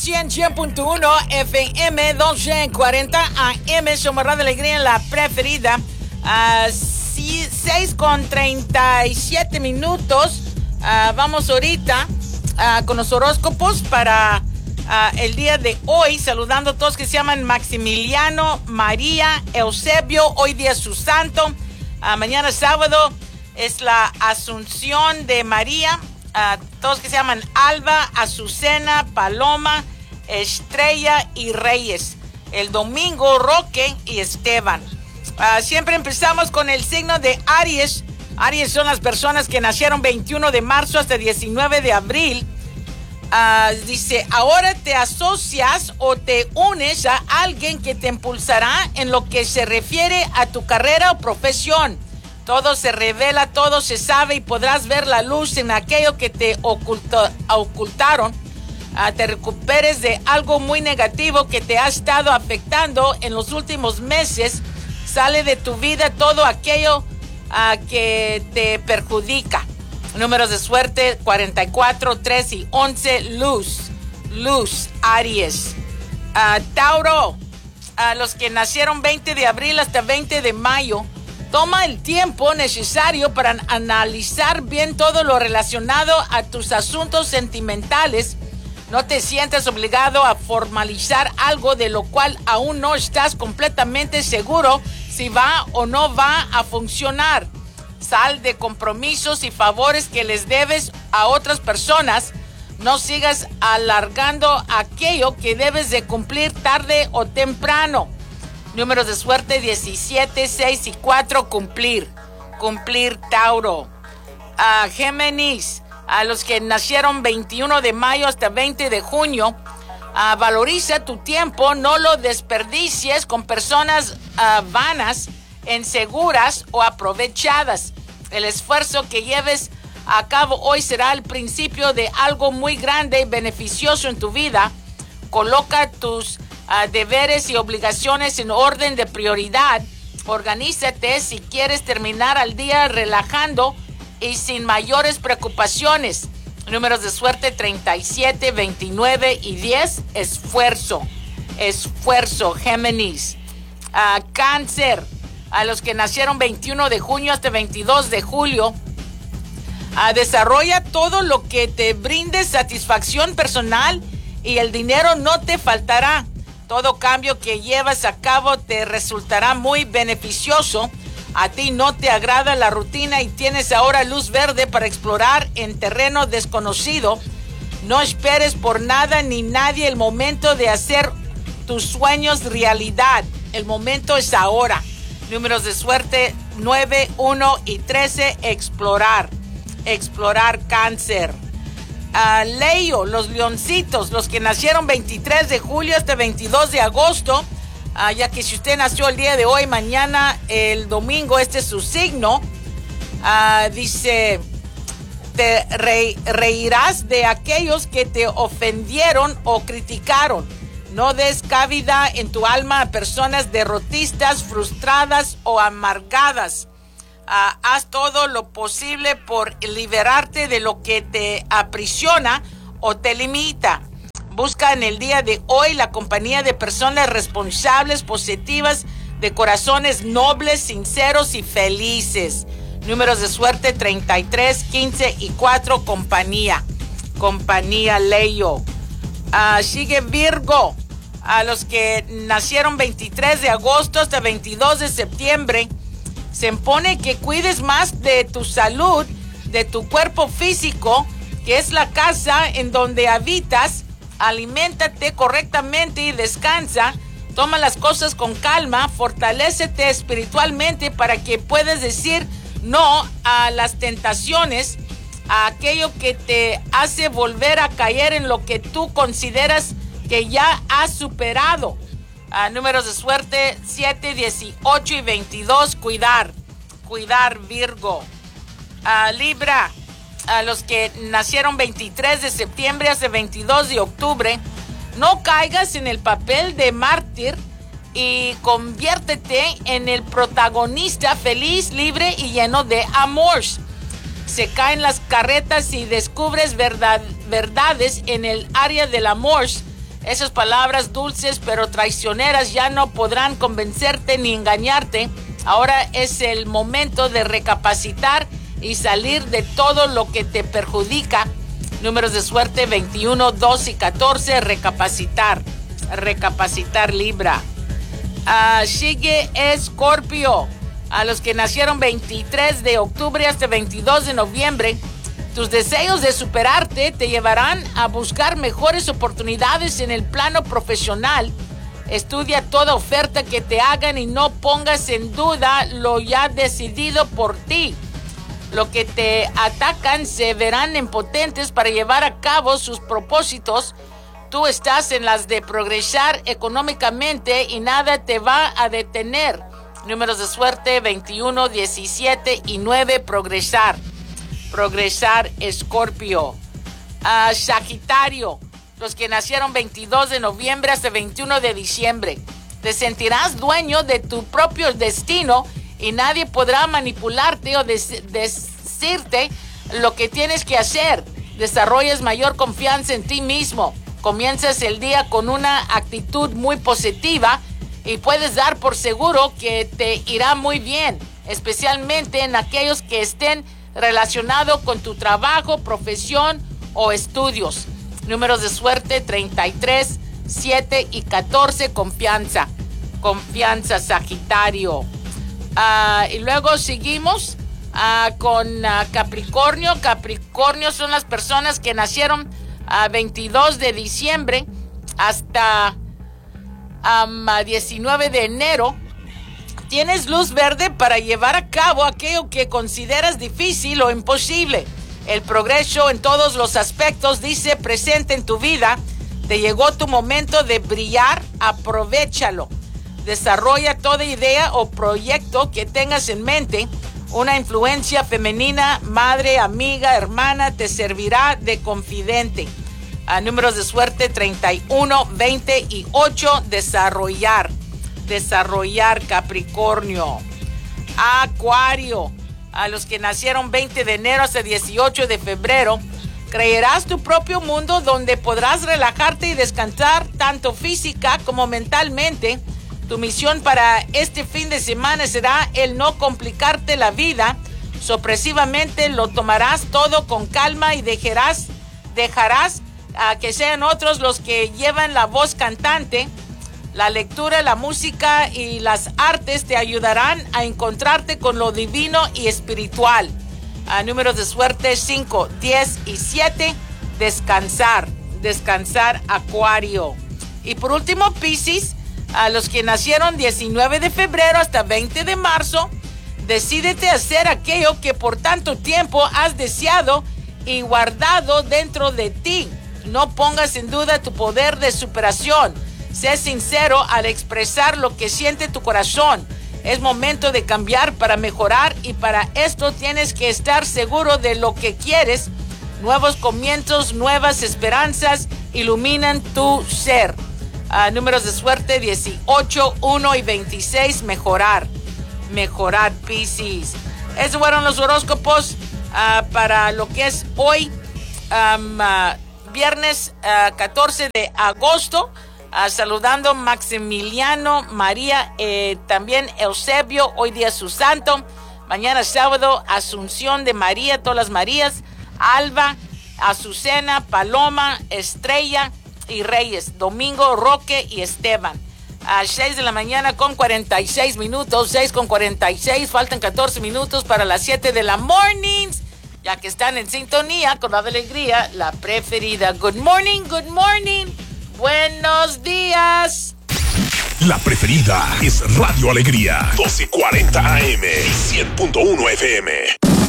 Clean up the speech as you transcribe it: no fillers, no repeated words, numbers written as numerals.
100.1 FM, 1240 AM, somos Radio Alegría, la preferida. 6:37. Vamos ahorita con los horóscopos para el día de hoy, saludando a todos que se llaman Maximiliano, María, Eusebio. Hoy día es su santo. Mañana sábado es la Asunción de María. Todos que se llaman Alba, Azucena, Paloma, Estrella y Reyes. El domingo, Roque y Esteban. Siempre empezamos con el signo de Aries. Aries son las personas que nacieron 21 de marzo hasta 19 de abril. Dice, ahora te asocias o te unes a alguien que te impulsará en lo que se refiere a tu carrera o profesión. Todo se revela, todo se sabe y podrás ver la luz en aquello que te ocultaron. Te recuperes de algo muy negativo que te ha estado afectando en los últimos meses. Sale de tu vida todo aquello que te perjudica. Números de suerte 44, 3 y 11. Luz, Aries. Tauro, los que nacieron 20 de abril hasta 20 de mayo. Toma el tiempo necesario para analizar bien todo lo relacionado a tus asuntos sentimentales. No te sientas obligado a formalizar algo de lo cual aún no estás completamente seguro si va o no va a funcionar. Sal de compromisos y favores que les debes a otras personas. No sigas alargando aquello que debes de cumplir tarde o temprano. Números de suerte 17, 6 y 4. Cumplir, Tauro. Géminis, a los que nacieron 21 de mayo hasta 20 de junio. Valoriza tu tiempo, no lo desperdicies con personas vanas, inseguras o aprovechadas. El esfuerzo que lleves a cabo hoy será el principio de algo muy grande y beneficioso en tu vida. Coloca tus deberes y obligaciones en orden de prioridad. Organízate si quieres terminar al día relajando y sin mayores preocupaciones. Números de suerte 37, 29 y 10. Esfuerzo, Géminis. Cáncer, a los que nacieron 21 de junio hasta 22 de julio. Desarrolla todo lo que te brinde satisfacción personal y el dinero no te faltará. Todo cambio que llevas a cabo te resultará muy beneficioso. A ti no te agrada la rutina y tienes ahora luz verde para explorar en terreno desconocido. No esperes por nada ni nadie el momento de hacer tus sueños realidad. El momento es ahora. Números de suerte 9, 1 y 13. Explorar, Cáncer. Leo, los leoncitos, los que nacieron 23 de julio hasta 22 de agosto, ya que si usted nació el día de hoy, mañana, el domingo, este es su signo. Dice, te reirás de aquellos que te ofendieron o criticaron. No des cabida en tu alma a personas derrotistas, frustradas o amargadas. Haz todo lo posible por liberarte de lo que te aprisiona o te limita. Busca en el día de hoy la compañía de personas responsables, positivas, de corazones nobles, sinceros y felices. Números de suerte 33, 15 y 4. Compañía, Leo. Sigue Virgo. A los que nacieron 23 de agosto hasta 22 de septiembre. Se impone que cuides más de tu salud, de tu cuerpo físico, que es la casa en donde habitas. Aliméntate correctamente y descansa. Toma las cosas con calma. Fortalécete espiritualmente para que puedas decir no a las tentaciones, a aquello que te hace volver a caer en lo que tú consideras que ya has superado. Números de suerte 7, 18 y 22. Cuidar, Virgo. Libra, a los que nacieron 23 de septiembre hasta 22 de octubre. No caigas en el papel de mártir y conviértete en el protagonista feliz, libre y lleno de amor. Se caen las carretas y descubres verdades en el área del amor. Esas palabras dulces pero traicioneras ya no podrán convencerte ni engañarte. Ahora es el momento de recapacitar y salir de todo lo que te perjudica. Números de suerte 21, 2 y 14. Recapacitar. Recapacitar, Libra. Sigue Escorpio. A los que nacieron 23 de octubre hasta 22 de noviembre, tus deseos de superarte te llevarán a buscar mejores oportunidades en el plano profesional. Estudia toda oferta que te hagan y no pongas en duda lo ya decidido por ti. Los que te atacan se verán impotentes para llevar a cabo sus propósitos. Tú estás en las de progresar económicamente y nada te va a detener. Números de suerte 21, 17 y 9. Progresar. Progresar, Escorpio. Sagitario. Los que nacieron 22 de noviembre hasta 21 de diciembre. Te sentirás dueño de tu propio destino y nadie podrá manipularte o decirte lo que tienes que hacer. Desarrollas mayor confianza en ti mismo. Comienzas el día con una actitud muy positiva y puedes dar por seguro que te irá muy bien, especialmente en aquellos que estén relacionados con tu trabajo, profesión o estudios. Números de suerte 33, 7 y 14. Confianza. Confianza, Sagitario. Y luego seguimos con Capricornio. Capricornio son las personas que nacieron 22 de diciembre hasta 19 de enero. Tienes luz verde para llevar a cabo aquello que consideras difícil o imposible. El progreso en todos los aspectos dice presente en tu vida. Te llegó tu momento de brillar, aprovéchalo. Desarrolla toda idea o proyecto que tengas en mente. Una influencia femenina, madre, amiga, hermana, te servirá de confidente. Números de suerte 31, 20 y 8. Desarrollar. Desarrollar, Capricornio. Acuario. A los que nacieron 20 de enero hasta 18 de febrero, creerás tu propio mundo donde podrás relajarte y descansar tanto física como mentalmente. Tu misión para este fin de semana será el no complicarte la vida. Sorpresivamente lo tomarás todo con calma y dejarás que sean otros los que llevan la voz cantante. La lectura, la música y las artes te ayudarán a encontrarte con lo divino y espiritual. Números de suerte 5, 10 y 7. Descansar. Descansar, Acuario. Y por último, Piscis. A los que nacieron 19 de febrero hasta 20 de marzo, decídete a hacer aquello que por tanto tiempo has deseado y guardado dentro de ti. No pongas en duda tu poder de superación. Sé sincero al expresar lo que siente tu corazón. Es momento de cambiar para mejorar y para esto tienes que estar seguro de lo que quieres. Nuevos comienzos, nuevas esperanzas iluminan tu ser. Números de suerte 18, 1 y 26. Mejorar. Mejorar, Piscis. Esos fueron los horóscopos para lo que es hoy, viernes 14 de agosto. Saludando Maximiliano, María, también Eusebio, hoy día su santo. Mañana sábado, Asunción de María, todas las Marías. Alba, Azucena, Paloma, Estrella y Reyes. Domingo, Roque y Esteban. A 6 de la mañana con 46 minutos, 6 con 46, faltan 14 minutos para las 7 de la mornings, ya que están en sintonía con la alegría, la preferida. Good morning, buenos días. La preferida es Radio Alegría, 1240 AM y 100.1 FM.